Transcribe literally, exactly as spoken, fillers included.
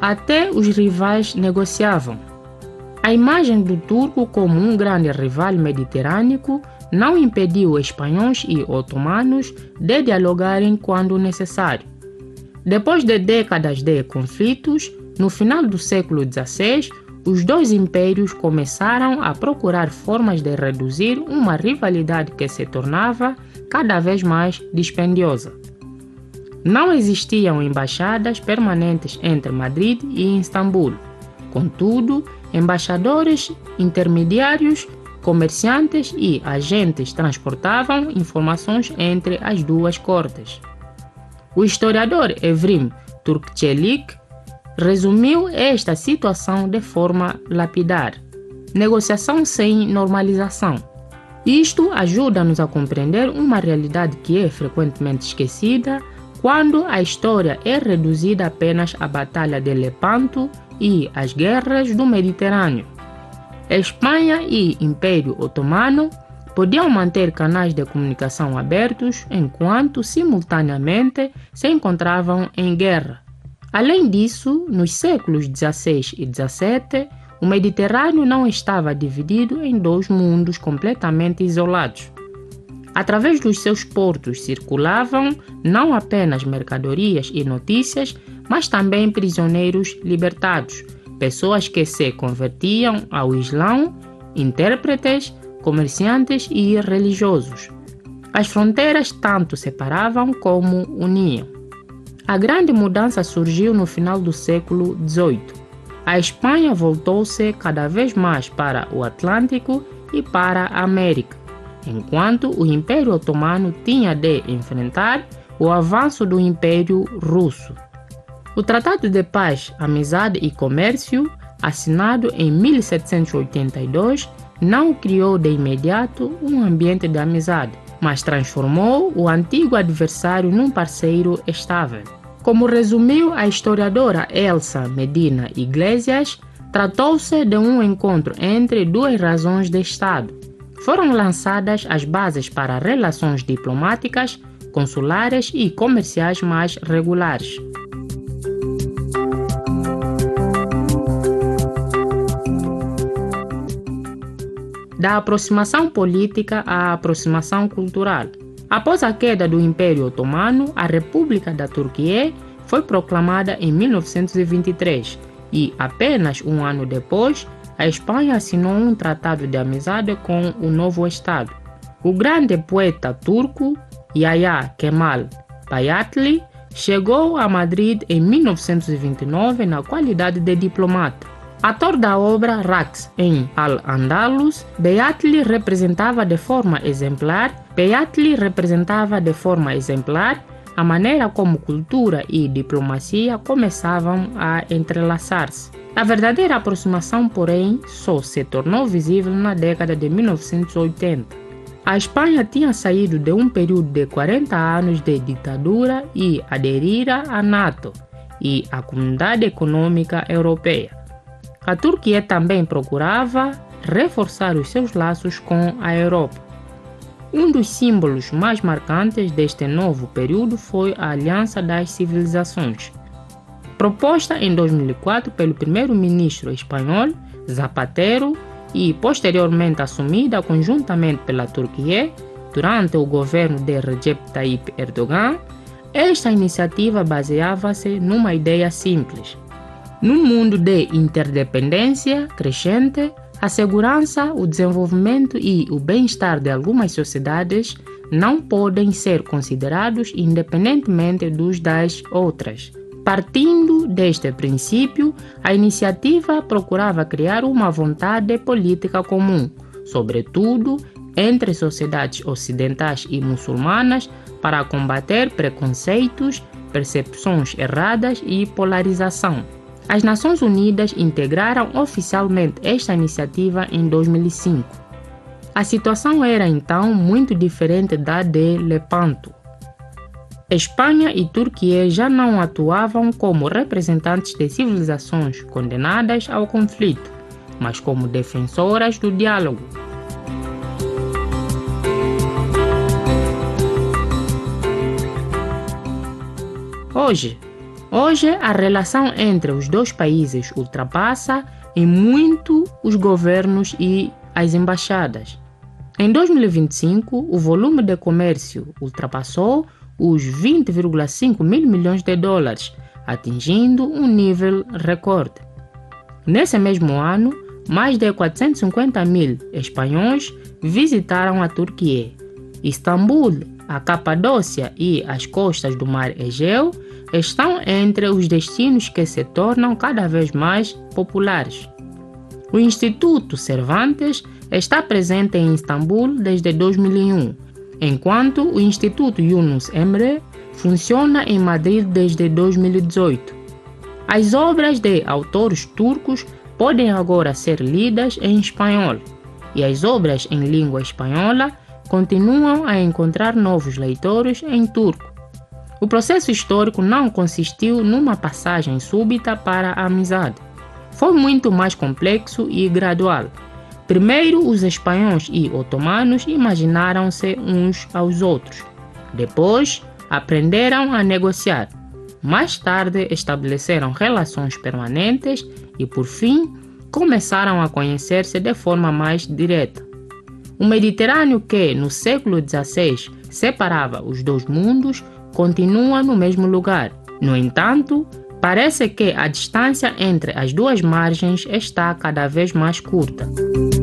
Até os rivais negociavam. A imagem do turco como um grande rival mediterrâneo não impediu espanhóis e otomanos de dialogarem quando necessário. Depois de décadas de conflitos, no final do século dezesseis, os dois impérios começaram a procurar formas de reduzir uma rivalidade que se tornava cada vez mais dispendiosa. Não existiam embaixadas permanentes entre Madrid e Istambul. Contudo, embaixadores intermediários, comerciantes e agentes transportavam informações entre as duas cortes. O historiador Evrim Turkçelik resumiu esta situação de forma lapidar: negociação sem normalização. Isto ajuda-nos a compreender uma realidade que é frequentemente esquecida quando a história é reduzida apenas à Batalha de Lepanto e às guerras do Mediterrâneo. Espanha e Império Otomano podiam manter canais de comunicação abertos enquanto simultaneamente se encontravam em guerra. Além disso, nos séculos dezesseis e dezessete, o Mediterrâneo não estava dividido em dois mundos completamente isolados. Através dos seus portos circulavam não apenas mercadorias e notícias, mas também prisioneiros libertados, pessoas que se convertiam ao Islão, intérpretes, comerciantes e religiosos. As fronteiras tanto separavam como uniam. A grande mudança surgiu no final do século dezoito. A Espanha voltou-se cada vez mais para o Atlântico e para a América, enquanto o Império Otomano tinha de enfrentar o avanço do Império Russo. O Tratado de Paz, Amizade e Comércio, assinado em mil setecentos e oitenta e dois, não criou de imediato um ambiente de amizade, mas transformou o antigo adversário num parceiro estável. Como resumiu a historiadora Elsa Medina Iglesias, tratou-se de um encontro entre duas razões de Estado. Foram lançadas as bases para relações diplomáticas, consulares e comerciais mais regulares. Da aproximação política à aproximação cultural. Após a queda do Império Otomano, a República da Turquia foi proclamada em mil novecentos e vinte e três e, apenas um ano depois, a Espanha assinou um tratado de amizade com o novo Estado. O grande poeta turco Yahya Kemal Beyatli chegou a Madrid em mil novecentos e vinte e nove na qualidade de diplomata. Ator da obra Raqs em Al-Andalus, Beyatli representava de forma exemplar, Beyatli representava de forma exemplar a maneira como cultura e diplomacia começavam a entrelaçar-se. A verdadeira aproximação, porém, só se tornou visível na década de mil novecentos e oitenta. A Espanha tinha saído de um período de quarenta anos de ditadura e aderira à NATO e à Comunidade Econômica Europeia. A Turquia também procurava reforçar os seus laços com a Europa. Um dos símbolos mais marcantes deste novo período foi a Aliança das Civilizações, proposta em dois mil e quatro pelo primeiro-ministro espanhol Zapatero e posteriormente assumida conjuntamente pela Turquia durante o governo de Recep Tayyip Erdogan. Esta iniciativa baseava-se numa ideia simples: num mundo de interdependência crescente, a segurança, o desenvolvimento e o bem-estar de algumas sociedades não podem ser considerados independentemente dos das outras. Partindo deste princípio, a iniciativa procurava criar uma vontade política comum, sobretudo entre sociedades ocidentais e muçulmanas, para combater preconceitos, percepções erradas e polarização. As Nações Unidas integraram oficialmente esta iniciativa em dois mil e cinco. A situação era então muito diferente da de Lepanto. Espanha e Turquia já não atuavam como representantes de civilizações condenadas ao conflito, mas como defensoras do diálogo. Hoje, Hoje, a relação entre os dois países ultrapassa em muito os governos e as embaixadas. Em dois mil e vinte e cinco, o volume de comércio ultrapassou os vinte vírgula cinco mil milhões de dólares, atingindo um nível recorde. Nesse mesmo ano, mais de quatrocentos e cinquenta mil espanhóis visitaram a Turquia. Istambul, a Capadócia e as costas do Mar Egeu estão entre os destinos que se tornam cada vez mais populares. O Instituto Cervantes está presente em Istambul desde dois mil e um, enquanto o Instituto Yunus Emre funciona em Madrid desde dois mil e dezoito. As obras de autores turcos podem agora ser lidas em espanhol, e as obras em língua espanhola continuam a encontrar novos leitores em turco. O processo histórico não consistiu numa passagem súbita para a amizade. Foi muito mais complexo e gradual. Primeiro, os espanhóis e otomanos imaginaram-se uns aos outros. Depois, aprenderam a negociar. Mais tarde, estabeleceram relações permanentes e, por fim, começaram a conhecer-se de forma mais direta. O Mediterrâneo, que no século dezesseis separava os dois mundos, continua no mesmo lugar. No entanto, parece que a distância entre as duas margens está cada vez mais curta.